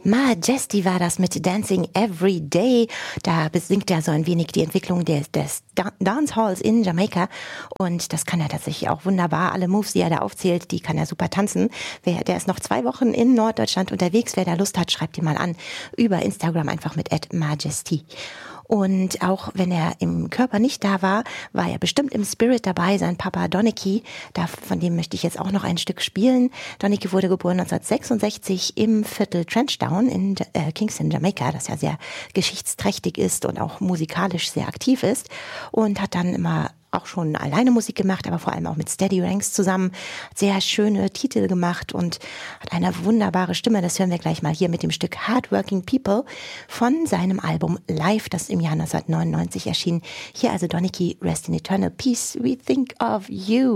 Majesty war das mit Dancing Every Day. Da besingt er so ein wenig die Entwicklung des Dancehalls in Jamaika. Und das kann er tatsächlich auch wunderbar. Alle Moves, die er da aufzählt, die kann er super tanzen. Der ist noch 2 Wochen in Norddeutschland unterwegs. Wer da Lust hat, schreibt ihn mal an. Über Instagram einfach mit @majesty. Und auch wenn er im Körper nicht da war, war er bestimmt im Spirit dabei. Sein Papa Doneke, von dem möchte ich jetzt auch noch ein Stück spielen. Doneke wurde geboren 1966 im Viertel Trenchtown in Kingston, Jamaika, das ja sehr geschichtsträchtig ist und auch musikalisch sehr aktiv ist. Und hat dann immer auch schon alleine Musik gemacht, aber vor allem auch mit Steady Ranks zusammen. Hat sehr schöne Titel gemacht und hat eine wunderbare Stimme. Das hören wir gleich mal hier mit dem Stück Hardworking People von seinem Album Live, das im Jahr 1999 erschien. Hier also Doneke, Rest in Eternal Peace, We Think of You.